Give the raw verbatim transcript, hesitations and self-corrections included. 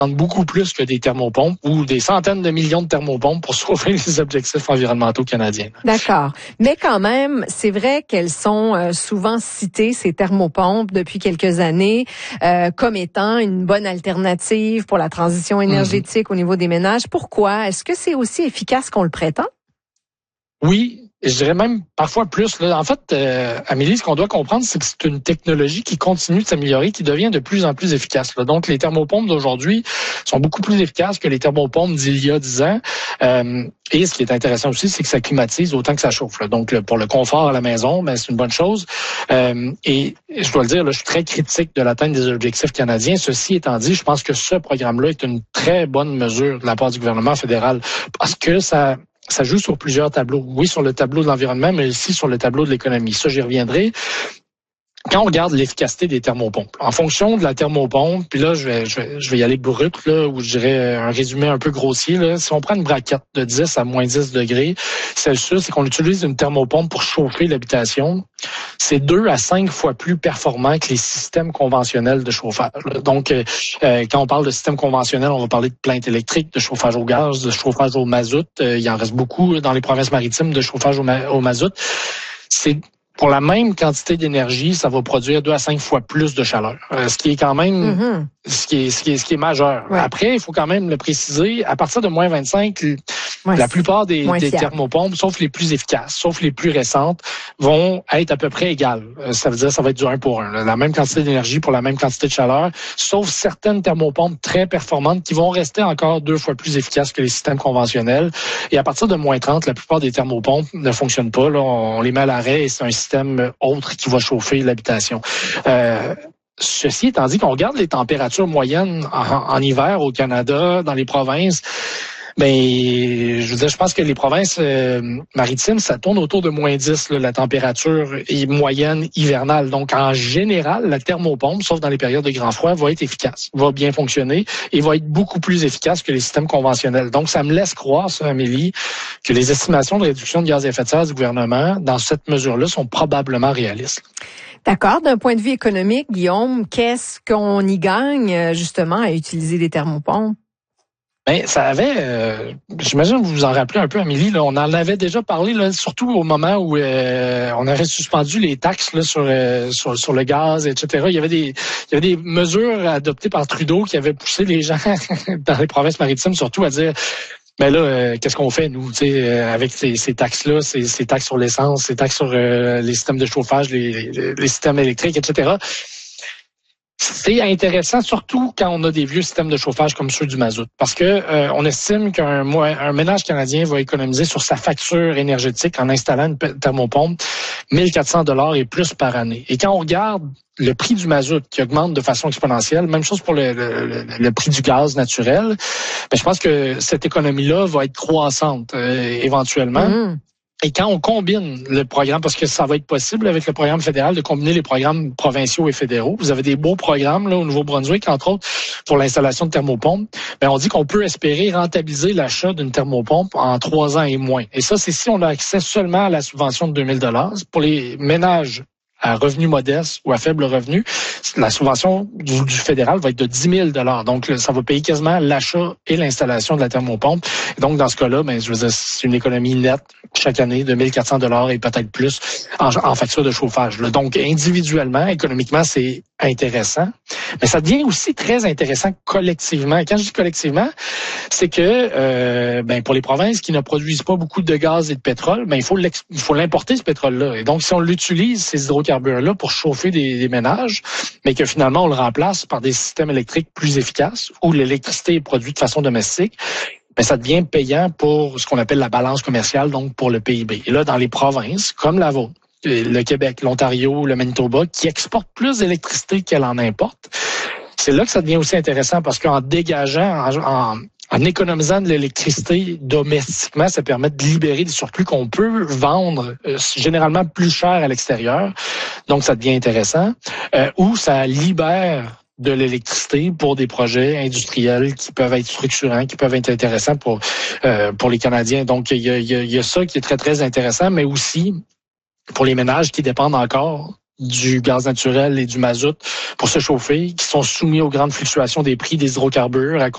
beaucoup plus que des thermopompes ou des centaines de millions de thermopompes pour sauver les objectifs environnementaux canadiens. D'accord. Mais quand même, c'est vrai qu'elles sont euh, souvent citées, ces thermopompes, depuis quelques années, euh, comme étant une bonne alternative pour la transition énergétique mmh. au niveau des ménages. Pourquoi? Est-ce que c'est aussi efficace qu'on le prétend? Oui. Je dirais même parfois plus. Là. En fait, euh, Amélie, ce qu'on doit comprendre, c'est que c'est une technologie qui continue de s'améliorer, qui devient de plus en plus efficace. Là. Donc, les thermopompes d'aujourd'hui sont beaucoup plus efficaces que les thermopompes d'il y a dix ans. Euh, et ce qui est intéressant aussi, c'est que ça climatise autant que ça chauffe. Là. Donc, le, pour le confort à la maison, ben, c'est une bonne chose. Euh, et je dois le dire, là, je suis très critique de l'atteinte des objectifs canadiens. Ceci étant dit, je pense que ce programme-là est une très bonne mesure de la part du gouvernement fédéral parce que ça... Ça joue sur plusieurs tableaux. Oui, sur le tableau de l'environnement, mais aussi sur le tableau de l'économie. Ça, j'y reviendrai. Quand on regarde l'efficacité des thermopompes, en fonction de la thermopompe, puis là, je vais, je vais, je vais y aller brut, là, ou je dirais un résumé un peu grossier, là. Si on prend une braquette de dix à moins dix degrés Celsius, c'est qu'on utilise une thermopompe pour chauffer l'habitation. C'est deux à cinq fois plus performant que les systèmes conventionnels de chauffage. Là. Donc, euh, quand on parle de système conventionnel, on va parler de plaintes électriques, de chauffage au gaz, de chauffage au mazout. Euh, il en reste beaucoup dans les provinces maritimes de chauffage au, ma- au mazout. C'est Pour la même quantité d'énergie, ça va produire deux à cinq fois plus de chaleur, euh, ce qui est quand même mm-hmm. ce qui est ce qui est ce qui est majeur. Ouais. Après, il faut quand même le préciser, à partir de moins vingt-cinq, ouais, la plupart des, des thermopompes, sauf les plus efficaces, sauf les plus récentes, vont être à peu près égales. Euh, ça veut dire que ça va être du un pour un, là, la même quantité d'énergie pour la même quantité de chaleur, sauf certaines thermopompes très performantes qui vont rester encore deux fois plus efficaces que les systèmes conventionnels. Et à partir de moins trente, la plupart des thermopompes ne fonctionnent pas. Là, on les met à l'arrêt et c'est un système autre qui va chauffer l'habitation. Euh, ceci étant dit, qu'on regarde les températures moyennes en, en hiver au Canada, dans les provinces, ben, je veux dire, je pense que les provinces euh, maritimes, ça tourne autour de moins dix, là, la température est moyenne hivernale. Donc, en général, la thermopompe, sauf dans les périodes de grand froid, va être efficace, va bien fonctionner et va être beaucoup plus efficace que les systèmes conventionnels. Donc, ça me laisse croire, ça, Amélie, que les estimations de réduction de gaz à effet de serre du gouvernement, dans cette mesure-là, sont probablement réalistes. D'accord. D'un point de vue économique, Guillaume, qu'est-ce qu'on y gagne, justement, à utiliser des thermopompes? Ben, ça avait, euh, j'imagine que vous vous en rappelez un peu, Amélie, là, on en avait déjà parlé, là, surtout au moment où euh, on avait suspendu les taxes là, sur, euh, sur sur le gaz, et cetera. Il y avait des il y avait des mesures adoptées par Trudeau qui avaient poussé les gens dans les provinces maritimes, surtout à dire mais là, euh, qu'est-ce qu'on fait, nous, tu sais, euh, avec ces, ces taxes-là, ces, ces taxes sur l'essence, ces taxes sur euh, les systèmes de chauffage, les, les, les systèmes électriques, et cetera. C'est intéressant, surtout quand on a des vieux systèmes de chauffage comme ceux du mazout, parce que euh, on estime qu'un un ménage canadien va économiser sur sa facture énergétique en installant une thermopompe mille quatre cents dollars et plus par année. Et quand on regarde le prix du mazout qui augmente de façon exponentielle, même chose pour le, le, le prix du gaz naturel, ben, je pense que cette économie-là va être croissante euh, éventuellement. Mmh. Et quand on combine le programme, parce que ça va être possible avec le programme fédéral de combiner les programmes provinciaux et fédéraux. Vous avez des beaux programmes là au Nouveau-Brunswick, entre autres, pour l'installation de thermopompes. Ben, on dit qu'on peut espérer rentabiliser l'achat d'une thermopompe en trois ans et moins. Et ça, c'est si on a accès seulement à la subvention de deux mille dollars. Pour les ménages à revenus modestes ou à faible revenu, la subvention du, du fédéral va être de dix mille dollars. Donc, ça va payer quasiment l'achat et l'installation de la thermopompe. Et donc, dans ce cas-là, ben, je veux dire, c'est une économie nette chaque année de mille quatre cents dollars et peut-être plus en, en facture de chauffage. Là. Donc, individuellement, économiquement, c'est intéressant. Mais ça devient aussi très intéressant collectivement. Et quand je dis collectivement, c'est que euh, ben, pour les provinces qui ne produisent pas beaucoup de gaz et de pétrole, ben, il faut il faut l'importer, ce pétrole-là. Et donc, si on l'utilise, ces hydrocarbures-là, pour chauffer des, des ménages, mais que finalement, on le remplace par des systèmes électriques plus efficaces où l'électricité est produite de façon domestique, ben, ça devient payant pour ce qu'on appelle la balance commerciale, donc pour le P I B. Et là, dans les provinces, comme la vôtre, le Québec, l'Ontario, le Manitoba, qui exportent plus d'électricité qu'elle en importe, c'est là que ça devient aussi intéressant parce qu'en dégageant, en, en, en économisant de l'électricité domestiquement, ça permet de libérer des surplus qu'on peut vendre euh, généralement plus cher à l'extérieur. Donc, ça devient intéressant. Euh, ou ça libère de l'électricité pour des projets industriels qui peuvent être structurants, qui peuvent être intéressants pour euh, pour les Canadiens. Donc, il y a, il y a, il y a ça qui est très, très intéressant, mais aussi pour les ménages qui dépendent encore du gaz naturel et du mazout pour se chauffer, qui sont soumis aux grandes fluctuations des prix des hydrocarbures à